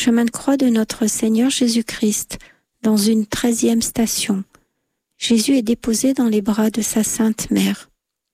Chemin de croix de notre Seigneur Jésus-Christ, dans une 13e station. Jésus est déposé dans les bras de sa Sainte Mère.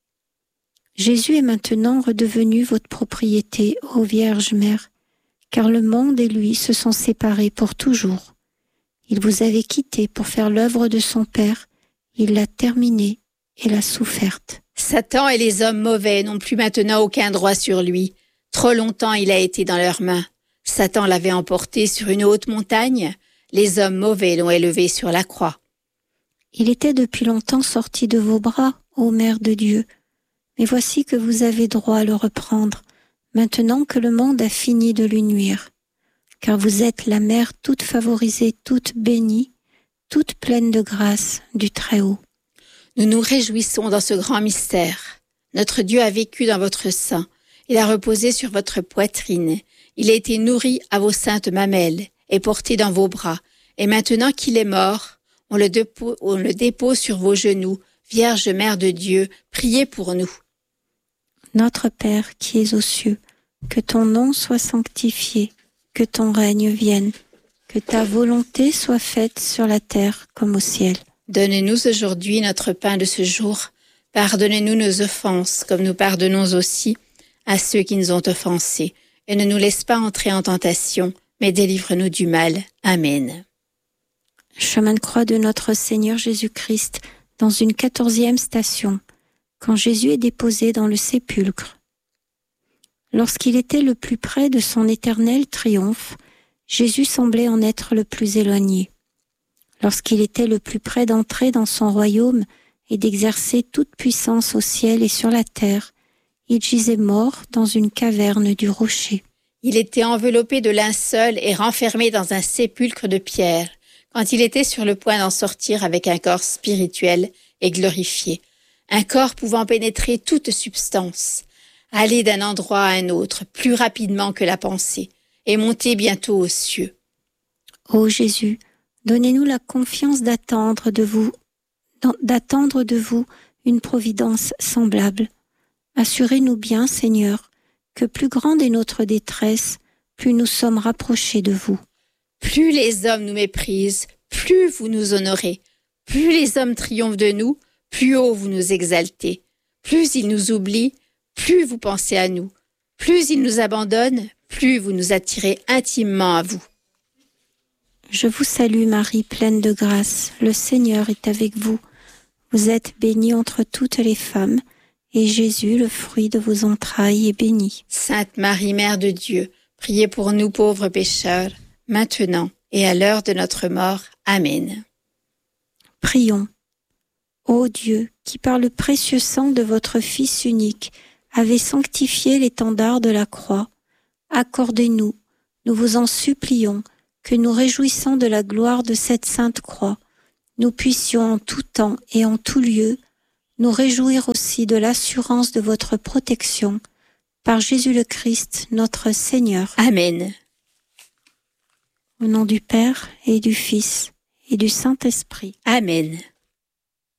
Jésus est maintenant redevenu votre propriété, ô Vierge Mère, car le monde et lui se sont séparés pour toujours. Il vous avait quitté pour faire l'œuvre de son Père, il l'a terminée et l'a soufferte. Satan et les hommes mauvais n'ont plus maintenant aucun droit sur lui. Trop longtemps il a été dans leurs mains. Satan l'avait emporté sur une haute montagne, les hommes mauvais l'ont élevé sur la croix. Il était depuis longtemps sorti de vos bras, ô Mère de Dieu, mais voici que vous avez droit à le reprendre, maintenant que le monde a fini de lui nuire. Car vous êtes la Mère toute favorisée, toute bénie, toute pleine de grâce du Très-Haut. Nous nous réjouissons dans ce grand mystère. Notre Dieu a vécu dans votre sein, il a reposé sur votre poitrine, il a été nourri à vos saintes mamelles et porté dans vos bras, et maintenant qu'il est mort, on le dépose sur vos genoux. Vierge Mère de Dieu, priez pour nous. Notre Père qui es aux cieux, que ton nom soit sanctifié, que ton règne vienne, que ta volonté soit faite sur la terre comme au ciel. Donne-nous aujourd'hui notre pain de ce jour. Pardonne-nous nos offenses, comme nous pardonnons aussi à ceux qui nous ont offensés. Et ne nous laisse pas entrer en tentation, mais délivre-nous du mal. Amen. Chemin de croix de notre Seigneur Jésus-Christ, dans une 14e station, quand Jésus est déposé dans le sépulcre. Lorsqu'il était le plus près de son éternel triomphe, Jésus semblait en être le plus éloigné. Lorsqu'il était le plus près d'entrer dans son royaume et d'exercer toute puissance au ciel et sur la terre, il gisait mort dans une caverne du rocher. Il était enveloppé de linceul et renfermé dans un sépulcre de pierre, quand il était sur le point d'en sortir avec un corps spirituel et glorifié, un corps pouvant pénétrer toute substance, aller d'un endroit à un autre plus rapidement que la pensée, et monter bientôt aux cieux. Ô Jésus, donnez-nous la confiance d'attendre de vous une providence semblable. Assurez-nous bien, Seigneur, que plus grande est notre détresse, plus nous sommes rapprochés de vous. Plus les hommes nous méprisent, plus vous nous honorez. Plus les hommes triomphent de nous, plus haut vous nous exaltez. Plus ils nous oublient, plus vous pensez à nous. Plus ils nous abandonnent, plus vous nous attirez intimement à vous. Je vous salue Marie, pleine de grâce, le Seigneur est avec vous. Vous êtes bénie entre toutes les femmes, et Jésus, le fruit de vos entrailles, est béni. Sainte Marie, Mère de Dieu, priez pour nous pauvres pécheurs, maintenant et à l'heure de notre mort. Amen. Prions. Ô Dieu, qui par le précieux sang de votre Fils unique avez sanctifié l'étendard de la croix, accordez-nous, nous vous en supplions, que nous réjouissant de la gloire de cette sainte croix, nous puissions en tout temps et en tout lieu nous réjouir aussi de l'assurance de votre protection, par Jésus le Christ, notre Seigneur. Amen. Au nom du Père et du Fils et du Saint-Esprit. Amen.